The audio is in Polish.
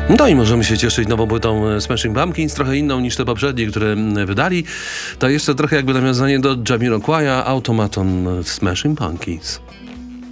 No i możemy się cieszyć nową płytą Smashing Pumpkins, trochę inną niż te poprzednie, które wydali. To jeszcze trochę jakby nawiązanie do Jamiroquai'a, Automaton Smashing Pumpkins.